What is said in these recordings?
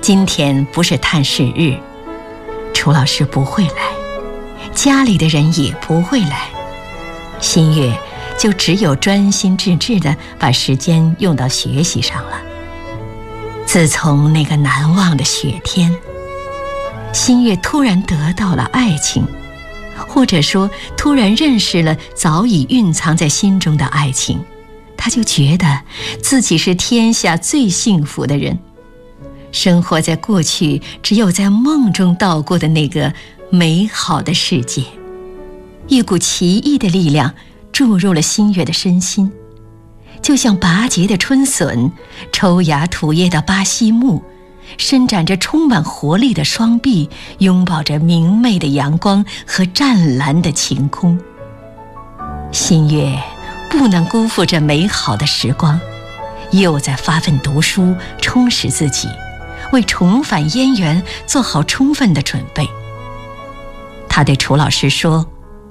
今天不是探视日，楚老师不会来，家里的人也不会来，新月就只有专心致志地把时间用到学习上了。自从那个难忘的雪天，新月突然得到了爱情，或者说突然认识了早已蕴藏在心中的爱情，他就觉得自己是天下最幸福的人，生活在过去只有在梦中到过的那个美好的世界。一股奇异的力量注入了新月的身心，就像拔节的春笋，抽芽吐叶的巴西木，伸展着充满活力的双臂，拥抱着明媚的阳光和湛蓝的晴空。新月不能辜负这美好的时光，又在发奋读书，充实自己，为重返燕园做好充分的准备。他对楚老师说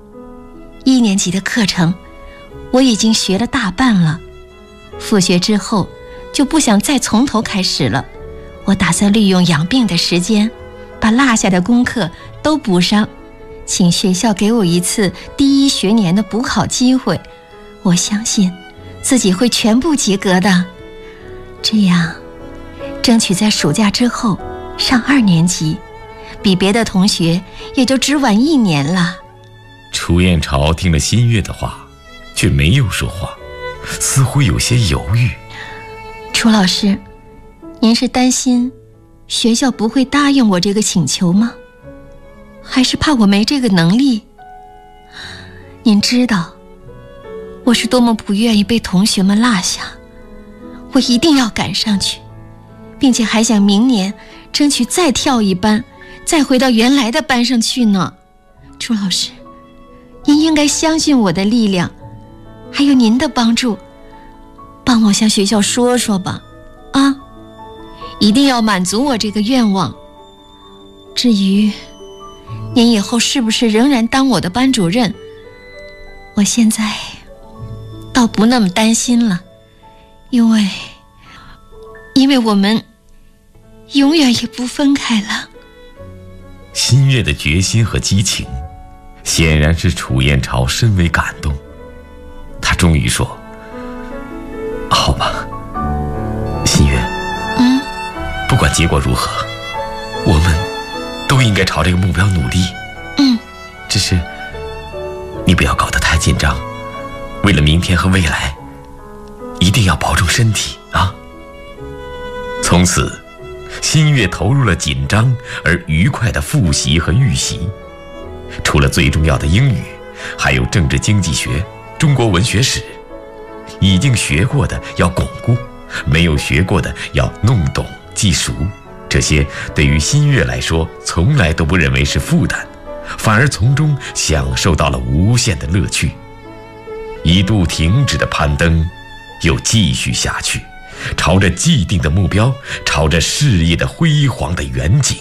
：1年级的课程我已经学了大半了，复学之后就不想再从头开始了，我打算利用养病的时间把落下的功课都补上，请学校给我一次第1学年的补考机会，我相信自己会全部及格的，这样争取在暑假之后上2年级，比别的同学也就只晚1年了。 楚燕朝听了新月的话，却没有说话，似乎有些犹豫。 楚老师，您是担心学校不会答应我这个请求吗？还是怕我没这个能力？您知道我是多么不愿意被同学们落下，我一定要赶上去，并且还想明年争取再跳一班，再回到原来的班上去呢。楚老师，您应该相信我的力量，还有您的帮助，帮我向学校说说吧，啊，一定要满足我这个愿望。至于您以后是不是仍然当我的班主任，我现在倒不那么担心了，因为我们永远也不分开了。 新月的决心和激情显然使楚燕朝深为感动，他终于说：好吧，新月，不管结果如何，我们都应该朝这个目标努力。只是你不要搞得太紧张，为了明天和未来，一定要保重身体啊。从此新月投入了紧张而愉快的复习和预习，除了最重要的英语，还有政治经济学、中国文学史，已经学过的要巩固，没有学过的要弄懂记熟。这些对于新月来说从来都不认为是负担，反而从中享受到了无限的乐趣。一度停止的攀登又继续下去，朝着既定的目标，朝着事业的辉煌的远景。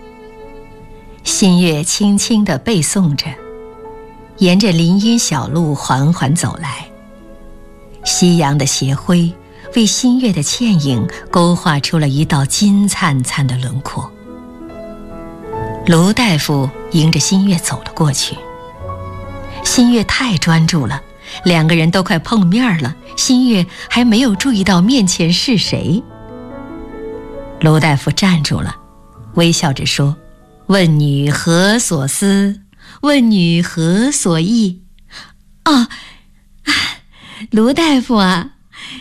新月轻轻地背诵着，沿着林荫小路缓缓走来，夕阳的斜晖为新月的倩影勾画出了一道金灿灿的轮廓。卢大夫迎着新月走了过去，新月太专注了，2个人都快碰面了，新月还没有注意到面前是谁。卢大夫站住了，微笑着说：问女何所思？问女何所忆？卢大夫啊，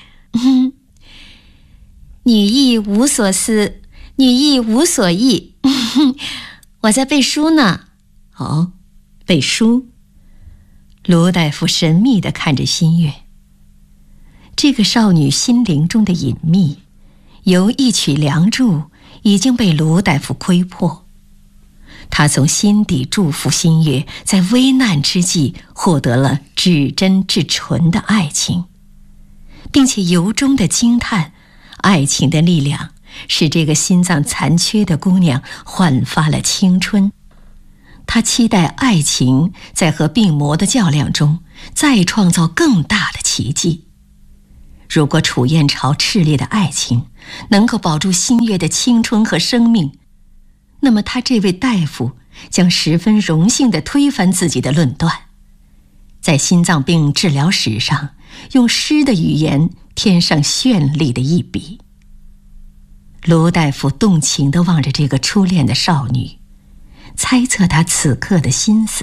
女亦无所思，女亦无所忆。我在背书呢。哦，背书。卢大夫神秘地看着新月，这个少女心灵中的隐秘，由一曲梁祝已经被卢大夫窥破。他从心底祝福新月在危难之际获得了至真至纯的爱情，并且由衷地惊叹爱情的力量使这个心脏残缺的姑娘焕发了青春。他期待爱情在和病魔的较量中再创造更大的奇迹。 如果楚燕朝炽烈的爱情能够保住新月的青春和生命，那么他这位大夫将十分荣幸地推翻自己的论断，在心脏病治疗史上用诗的语言添上绚丽的一笔。卢大夫动情地望着这个初恋的少女，猜测她此刻的心思。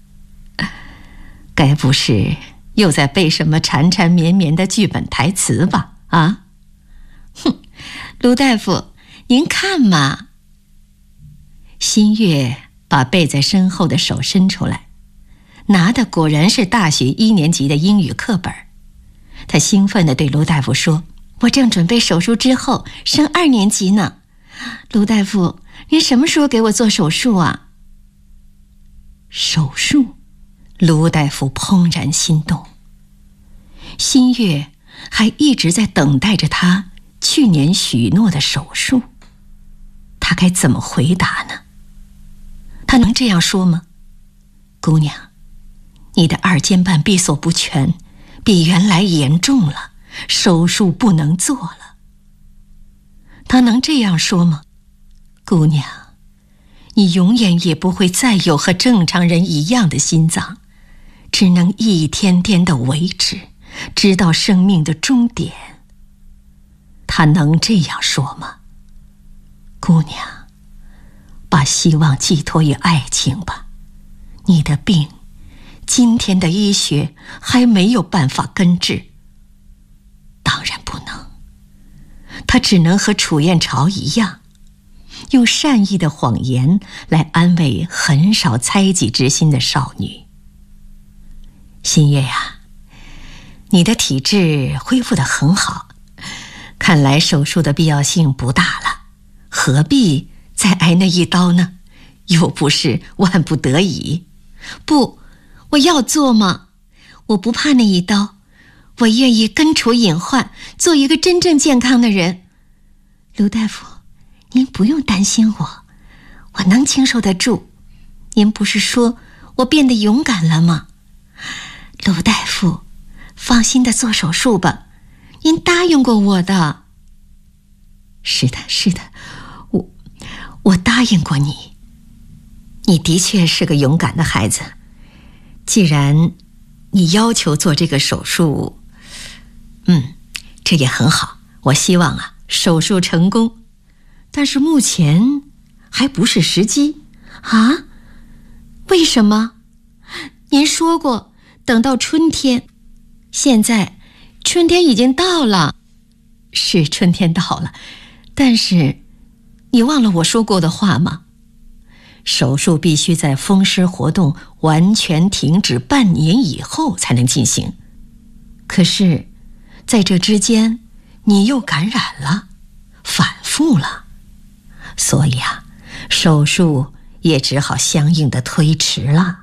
该不是又在背什么缠缠绵绵的剧本台词吧？啊？哼，卢大夫，您看嘛。新月把背在身后的手伸出来，拿的果然是大学1年级的英语课本。他兴奋地对卢大夫说：“我正准备手术之后升2年级呢。卢大夫，您什么时候给我做手术啊？”手术？卢大夫怦然心动。新月还一直在等待着他去年许诺的手术，他该怎么回答呢？他能这样说吗？姑娘，你的二尖瓣闭锁不全，比原来严重了，手术不能做了。他能这样说吗？姑娘，你永远也不会再有和正常人一样的心脏，只能一天天的维持，直到生命的终点。他能这样说吗？姑娘，把希望寄托于爱情吧，你的病，今天的医学还没有办法根治。当然不能，他只能和楚燕朝一样，用善意的谎言来安慰很少猜忌之心的少女。新月呀，你的体质恢复得很好，看来手术的必要性不大了，何必再挨那一刀呢？又不是万不得已。不，我要做嘛，我不怕那一刀，我愿意根除隐患，做一个真正健康的人。卢大夫，您不用担心我，我能经受得住。您不是说我变得勇敢了吗？卢大夫，放心的做手术吧，您答应过我的。是的，是的，我答应过你。你的确是个勇敢的孩子。既然你要求做这个手术，这也很好。我希望手术成功，但是目前还不是时机啊？为什么？您说过等到春天，现在春天已经到了。是春天到了，但是你忘了我说过的话吗？手术必须在风湿活动完全停止半年以后才能进行。可是在这之间你又感染了，反复了，所以手术也只好相应的推迟了。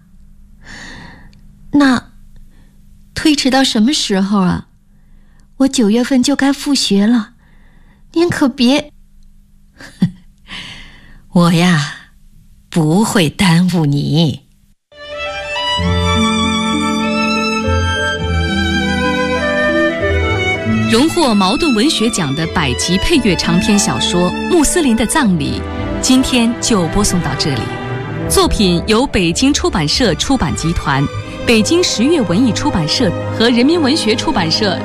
那推迟到什么时候啊？我9月份就该复学了，您可别。我不会耽误你。 荣获茅盾文学奖的百集配乐长篇小说《穆斯林的葬礼》，今天就播送到这里。作品由北京出版社出版集团、北京十月文艺出版社和人民文学出版社